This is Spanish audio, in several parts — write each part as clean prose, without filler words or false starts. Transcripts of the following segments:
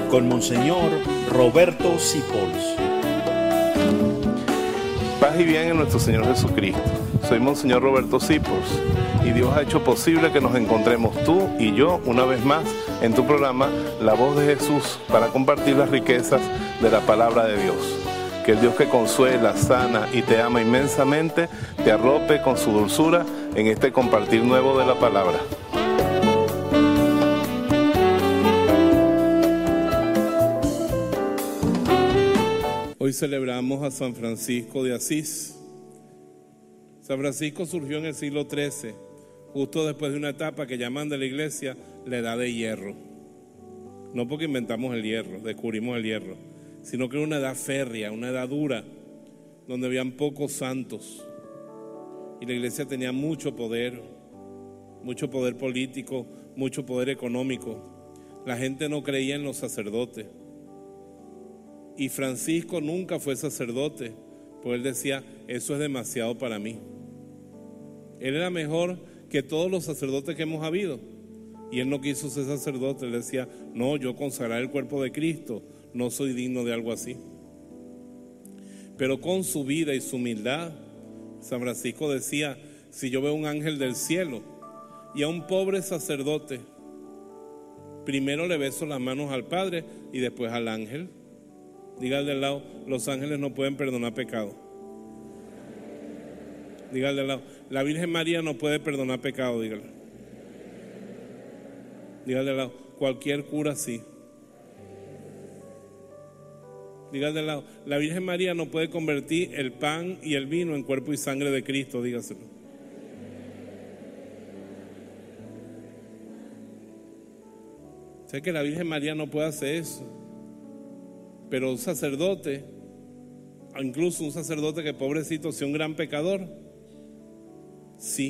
con Monseñor Roberto Sipols. Paz y bien en nuestro Señor Jesucristo. Soy Monseñor Roberto Sipols y Dios ha hecho posible que nos encontremos tú y yo una vez más en tu programa La Voz de Jesús para compartir las riquezas de la palabra de Dios. Que el Dios que consuela, sana y te ama inmensamente te arrope con su dulzura en este compartir nuevo de la palabra. Hoy celebramos a San Francisco de Asís. San Francisco surgió en el siglo XIII, justo después de una etapa que llaman de la iglesia la edad de hierro. No porque inventamos el hierro, descubrimos el hierro, sino que era una edad férrea, una edad dura, donde habían pocos santos. Y la iglesia tenía mucho poder político, mucho poder económico. La gente no creía en los sacerdotes. Y Francisco nunca fue sacerdote, porque él decía, eso es demasiado para mí. Él era mejor que todos los sacerdotes que hemos habido. Y él no quiso ser sacerdote, él decía, no, yo consagrar el cuerpo de Cristo, no soy digno de algo así. Pero con su vida y su humildad, San Francisco decía, si yo veo un ángel del cielo y a un pobre sacerdote, primero le beso las manos al Padre y después al ángel. Diga al de al lado, los ángeles no pueden perdonar pecado. Diga al de al lado, la Virgen María no puede perdonar pecado, dígale. Diga al de al lado, cualquier cura sí. Diga al de al lado, la Virgen María no puede convertir el pan y el vino en cuerpo y sangre de Cristo, dígaselo. Sé que la Virgen María no puede hacer eso. Pero un sacerdote, incluso un sacerdote que pobrecito sea un gran pecador, sí.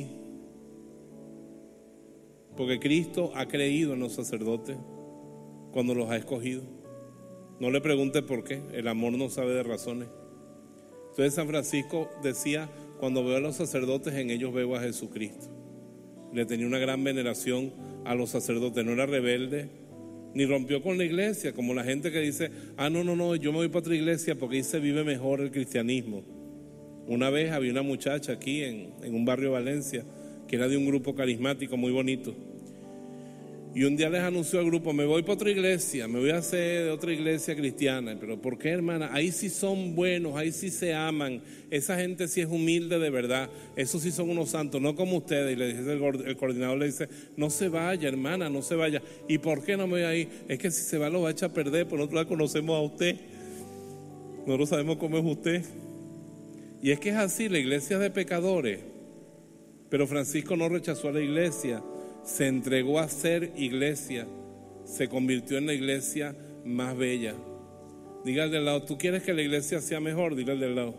Porque Cristo ha creído en los sacerdotes cuando los ha escogido. No le pregunte por qué, el amor no sabe de razones. Entonces San Francisco decía, cuando veo a los sacerdotes, en ellos veo a Jesucristo. Le tenía una gran veneración a los sacerdotes, no era rebelde, ni rompió con la iglesia, como la gente que dice, no, yo me voy para otra iglesia porque ahí se vive mejor el cristianismo. Una vez había una muchacha aquí en un barrio de Valencia, que era de un grupo carismático muy bonito. Y un día les anunció al grupo, me voy para otra iglesia, me voy a hacer de otra iglesia cristiana. Pero ¿por qué, hermana? Ahí sí son buenos, ahí sí se aman, esa gente sí es humilde de verdad, esos sí son unos santos, no como ustedes. Y le dice el coordinador, le dice, no se vaya, hermana, no se vaya. ¿Y por qué no me voy ahí? Es que si se va lo va a echar a perder, porque nosotros la conocemos a usted, nosotros sabemos cómo es usted. Y es que es así, la iglesia es de pecadores. Pero Francisco no rechazó a la iglesia, se entregó a ser iglesia, se convirtió en la iglesia más bella. Diga al del lado, ¿tú quieres que la iglesia sea mejor? Diga al del lado.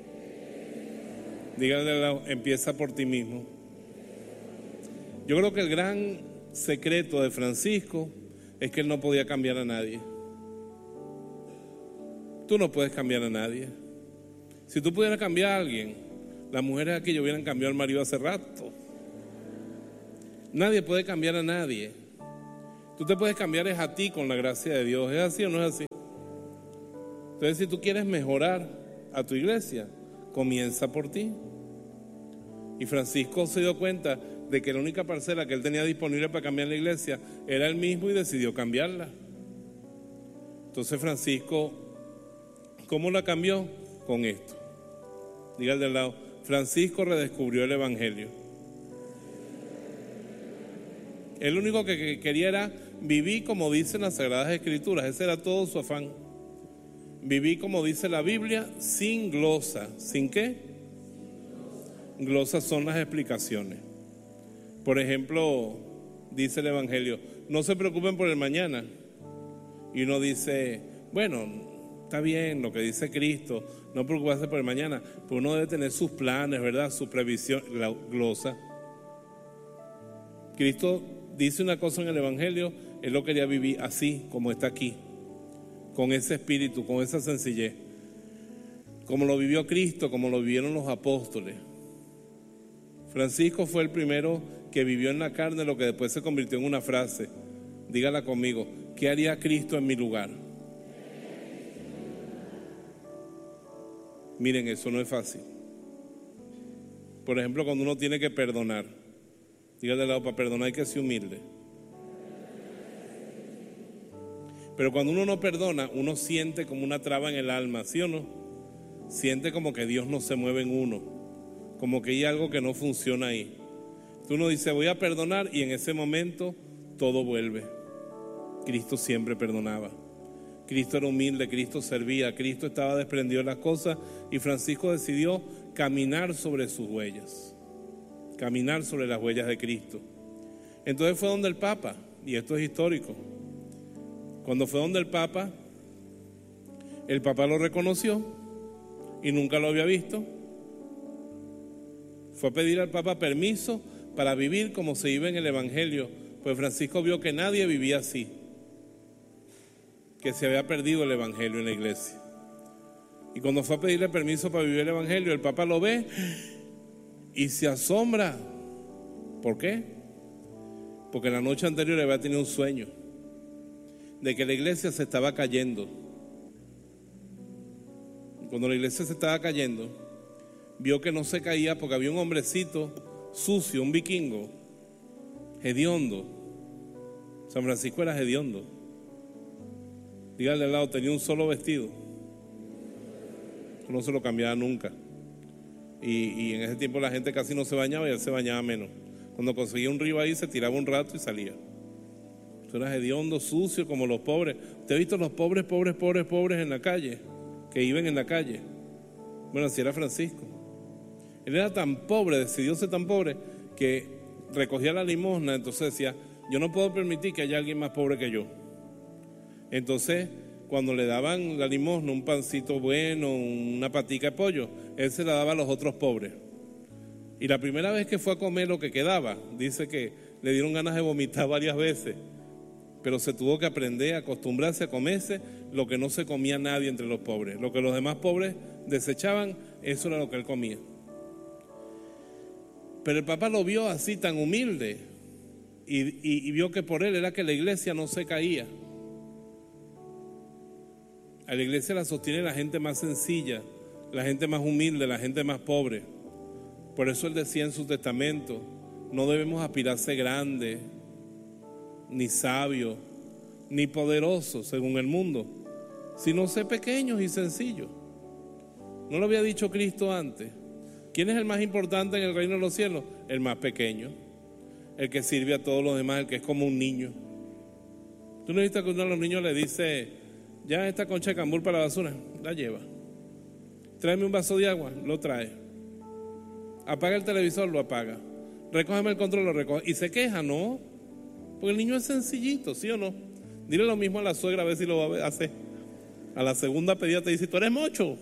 Diga al del lado, empieza por ti mismo. Yo creo que el gran secreto de Francisco es que él no podía cambiar a nadie. Tú no puedes cambiar a nadie. Si tú pudieras cambiar a alguien, las mujeres aquí ya hubieran cambiado al marido hace rato. Nadie puede cambiar a nadie. Tú te puedes cambiar es a ti con la gracia de Dios. ¿Es así o no es así? Entonces, si tú quieres mejorar a tu iglesia, comienza por ti. Y Francisco se dio cuenta de que la única parcela que él tenía disponible para cambiar la iglesia era él mismo y decidió cambiarla. Entonces Francisco, ¿cómo la cambió? Con esto. Diga al del lado, Francisco redescubrió el evangelio. El único que quería era vivir como dicen las Sagradas Escrituras. Ese era todo su afán. Vivir como dice la Biblia, sin glosa. ¿Sin qué? Glosas son las explicaciones. Por ejemplo, dice el Evangelio, no se preocupen por el mañana. Y uno dice, bueno, está bien lo que dice Cristo, no preocuparse por el mañana, pero uno debe tener sus planes, ¿verdad? Su previsión, la glosa. Cristo dice una cosa en el Evangelio, él lo quería vivir así, como está aquí, con ese espíritu, con esa sencillez, como lo vivió Cristo, como lo vivieron los apóstoles. Francisco fue el primero que vivió en la carne lo que después se convirtió en una frase. Dígala conmigo, ¿qué haría Cristo en mi lugar? Miren, eso no es fácil. Por ejemplo, cuando uno tiene que perdonar, dígale al lado, para perdonar hay que ser humilde. Pero cuando uno no perdona, uno siente como una traba en el alma, ¿sí o no? Siente como que Dios no se mueve en uno, como que hay algo que no funciona ahí. Entonces uno dice, voy a perdonar, y en ese momento todo vuelve. Cristo siempre perdonaba. Cristo era humilde, Cristo servía, Cristo estaba desprendido de las cosas, y Francisco decidió caminar sobre sus huellas, caminar sobre las huellas de Cristo. Entonces fue donde el Papa, y esto es histórico. Cuando fue donde el Papa lo reconoció y nunca lo había visto. Fue a pedir al Papa permiso para vivir como se vive en el Evangelio, pues Francisco vio que nadie vivía así, que se había perdido el Evangelio en la iglesia. Y cuando fue a pedirle permiso para vivir el Evangelio, el Papa lo ve y se asombra. ¿Por qué? Porque la noche anterior había tenido un sueño de que la iglesia se estaba cayendo. Cuando la iglesia se estaba cayendo, vio que no se caía porque había un hombrecito sucio, un vikingo, hediondo. San Francisco era hediondo. Dígale al lado, tenía un solo vestido. No se lo cambiaba nunca. Y en ese tiempo la gente casi no se bañaba y él se bañaba menos. Cuando conseguía un río ahí se tiraba un rato y salía. Eso era hediondo, sucio, como los pobres. ¿Usted ha visto los pobres en la calle? Que viven en la calle. Bueno, así era Francisco. Él era tan pobre, decidió ser tan pobre, que recogía la limosna. Entonces decía, yo no puedo permitir que haya alguien más pobre que yo. Entonces, cuando le daban la limosna, un pancito bueno, una patica de pollo, él se la daba a los otros pobres. Y la primera vez que fue a comer lo que quedaba, dice que le dieron ganas de vomitar varias veces, pero se tuvo que aprender a acostumbrarse a comerse lo que no se comía nadie entre los pobres. Lo que los demás pobres desechaban, eso era lo que él comía. Pero el Papa lo vio así tan humilde y vio que por él era que la iglesia no se caía. A la iglesia la sostiene la gente más sencilla, la gente más humilde, la gente más pobre. Por eso él decía en su testamento, no debemos aspirar a ser grandes, ni sabios, ni poderosos según el mundo, sino ser pequeños y sencillos. ¿No lo había dicho Cristo antes? ¿Quién es el más importante en el reino de los cielos? El más pequeño, el que sirve a todos los demás, el que es como un niño. ¿Tú no viste que uno de los niños le dice, ya esta concha de cambur para la basura? La lleva. Tráeme un vaso de agua, lo trae. Apaga el televisor, lo apaga. Recógeme el control, lo recoge. Y se queja, ¿no? Porque el niño es sencillito, ¿sí o no? Dile lo mismo a la suegra, a ver si lo va a hacer. A la segunda pedida te dice, tú eres mocho.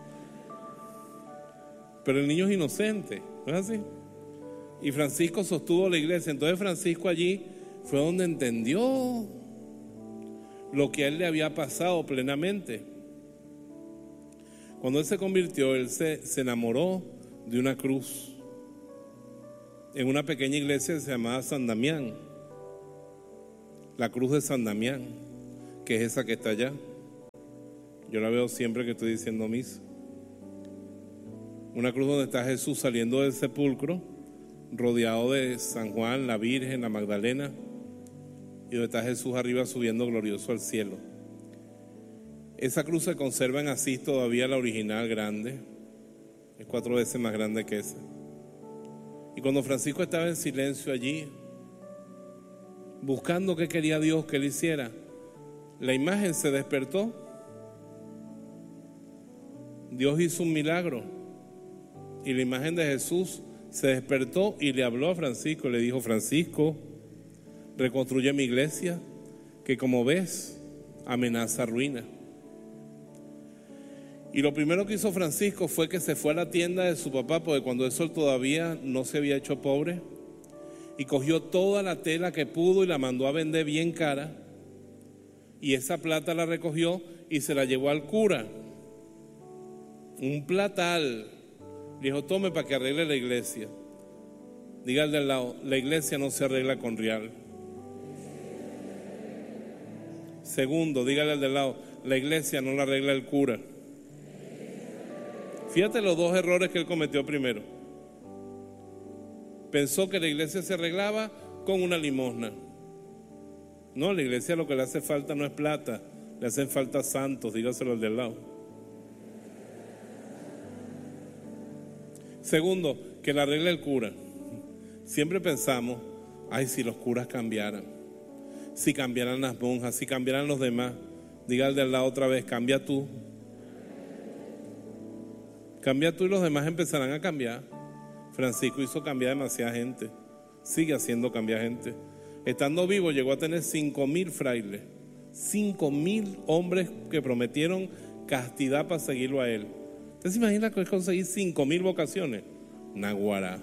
Pero el niño es inocente, ¿no es así? Y Francisco sostuvo la iglesia. Entonces Francisco allí fue donde entendió lo que a él le había pasado plenamente. Cuando él se convirtió, él se enamoró de una cruz en una pequeña iglesia que se llamaba San Damián, la cruz de San Damián, que es esa que está allá. Yo la veo siempre que estoy diciendo misa. Una cruz donde está Jesús saliendo del sepulcro, rodeado de San Juan, la Virgen, la Magdalena, y donde está Jesús arriba subiendo glorioso al cielo. Esa cruz se conserva en Asís todavía, la original grande, es 4 veces más grande que esa. Y cuando Francisco estaba en silencio allí, buscando qué quería Dios que él hiciera, la imagen se despertó. Dios hizo un milagro y la imagen de Jesús se despertó y le habló a Francisco. Le dijo, Francisco, reconstruye mi iglesia, que como ves, amenaza ruina. Y lo primero que hizo Francisco fue que se fue a la tienda de su papá, porque cuando eso todavía no se había hecho pobre, y cogió toda la tela que pudo y la mandó a vender bien cara, y esa plata la recogió y se la llevó al cura, un platal. Le dijo, tome para que arregle la iglesia. Dígale al lado, la iglesia no se arregla con real. Segundo, dígale al del lado, la iglesia no la arregla el cura. Fíjate los dos errores que él cometió primero. Pensó que la iglesia se arreglaba con una limosna. No, a la iglesia lo que le hace falta no es plata, le hacen falta santos, dígaselo al del lado. Segundo, que la arregla el cura. Siempre pensamos, ay, si los curas cambiaran, si cambiaran las monjas, si cambiaran los demás. Diga al de al lado otra vez, cambia tú. Cambia tú y los demás empezarán a cambiar. Francisco hizo cambiar demasiada gente, sigue haciendo cambiar gente. Estando vivo llegó a tener 5,000 frailes, 5,000 hombres que prometieron castidad para seguirlo a él. ¿Usted se imagina que es conseguir 5,000 vocaciones? Naguará.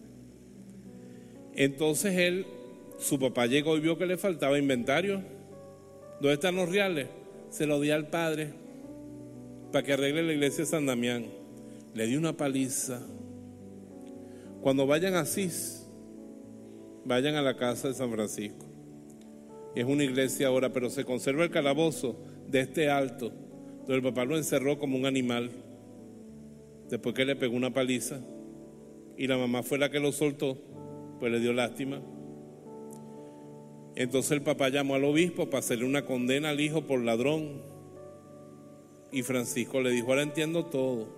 Entonces él, su papá llegó y vio que le faltaba inventario. ¿Dónde están los reales? Se lo di al padre para que arregle la iglesia de San Damián. Le di una paliza. Cuando vayan a Asís, vayan a la casa de San Francisco. Es una iglesia ahora, pero se conserva el calabozo de este alto, donde el papá lo encerró como un animal, después que le pegó una paliza, y la mamá fue la que lo soltó, pues le dio lástima. Entonces el papá llamó al obispo para hacerle una condena al hijo por ladrón, y Francisco le dijo, ahora entiendo todo.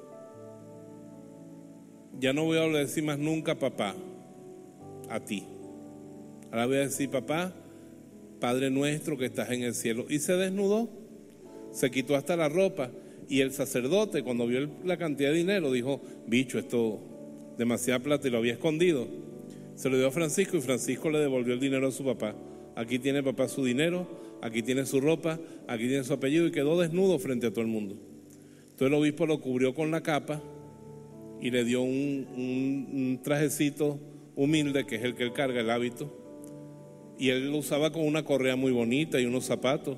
Ya no voy a decir más nunca papá a ti. Ahora voy a decir papá, Padre nuestro que estás en el cielo. Y se desnudó, se quitó hasta la ropa. Y el sacerdote, cuando vio la cantidad de dinero, dijo, bicho, esto demasiada plata, y lo había escondido. Se lo dio a Francisco y Francisco le devolvió el dinero a su papá. Aquí tiene papá su dinero, aquí tiene su ropa, aquí tiene su apellido, y quedó desnudo frente a todo el mundo. Entonces el obispo lo cubrió con la capa y le dio un trajecito humilde, que es el que él carga, el hábito, y él lo usaba con una correa muy bonita y unos zapatos.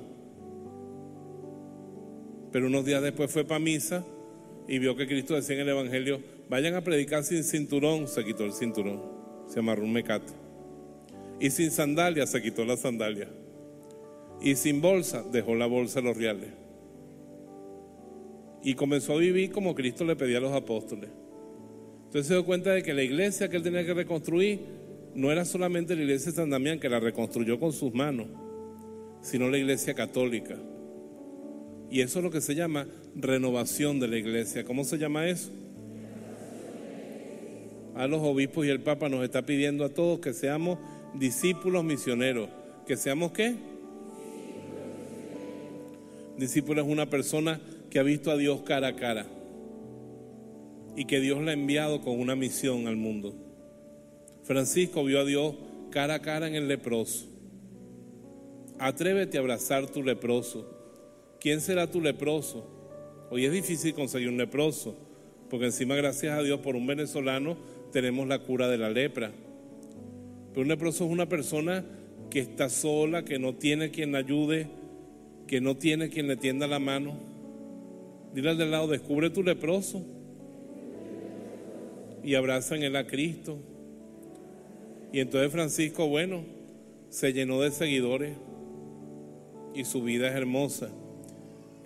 Pero unos días después fue para misa y vio que Cristo decía en el Evangelio, vayan a predicar sin cinturón. Se quitó el cinturón, se amarró un mecate. Y sin sandalia, se quitó la sandalia. Y sin bolsa, dejó la bolsa de los reales. Y comenzó a vivir como Cristo le pedía a los apóstoles. Entonces se dio cuenta de que la iglesia que él tenía que reconstruir no era solamente la iglesia de San Damián, que la reconstruyó con sus manos, sino la iglesia católica. Y eso es lo que se llama renovación de la iglesia. ¿Cómo se llama eso? A los obispos y el Papa nos está pidiendo a todos que seamos discípulos misioneros. ¿Que seamos qué? Discípulo es una persona que ha visto a Dios cara a cara y que Dios la ha enviado con una misión al mundo. Francisco vio a Dios cara a cara en el leproso. Atrévete a abrazar tu leproso. ¿Quién será tu leproso? Hoy es difícil conseguir un leproso, porque encima, gracias a Dios, por un venezolano tenemos la cura de la lepra. Pero un leproso es una persona que está sola, que no tiene quien la ayude, que no tiene quien le tienda la mano. Dile al del lado, descubre tu leproso y abraza en él a Cristo. Y entonces Francisco, bueno, se llenó de seguidores y su vida es hermosa.